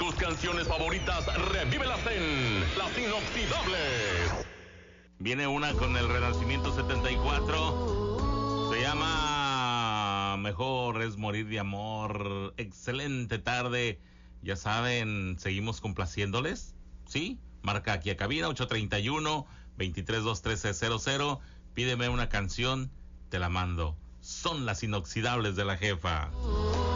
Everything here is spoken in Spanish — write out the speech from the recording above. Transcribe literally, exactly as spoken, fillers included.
Tus canciones favoritas, revívelas en Las Inoxidables. Viene una con el Renacimiento setenta y cuatro. Se llama Mejor es morir de amor. Excelente tarde. Ya saben, seguimos complaciéndoles. ¿Sí? Marca aquí a cabina ocho treinta y uno, veintitrés dos trece cero cero. Pídeme una canción, te la mando. Son Las Inoxidables de la Jefa.